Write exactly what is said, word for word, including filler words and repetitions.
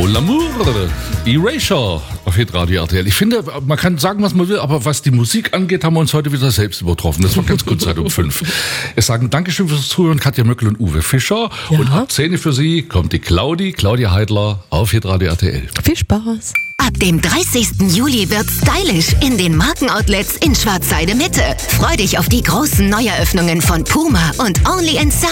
Mon L'amour, Erasure auf Hitradio R T L. Ich finde, man kann sagen, was man will, aber was die Musik angeht, haben wir uns heute wieder selbst übertroffen. Das war ganz gut Zeit um fünf. Wir sagen Dankeschön fürs Zuhören, Katja Möckel und Uwe Fischer. Ja. Und ab zehn für Sie kommt die Claudi, Claudia Heidler auf Hitradio R T L. Viel Spaß. Ab dem dreißigsten Juli wird's stylisch in den Markenoutlets in Schwarzheide Mitte. Freu dich auf die großen Neueröffnungen von Puma und Only in Style.